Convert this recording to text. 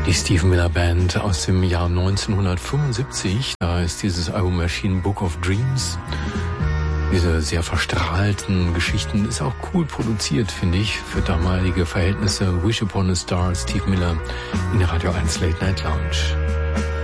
Die Steve Miller Band aus dem Jahr 1975. Da ist dieses Album erschienen, Book of Dreams. Diese sehr verstrahlten Geschichten ist auch cool produziert, finde ich, für damalige Verhältnisse. Wish Upon a Star, Steve Miller in der Radio 1 Late Night Lounge.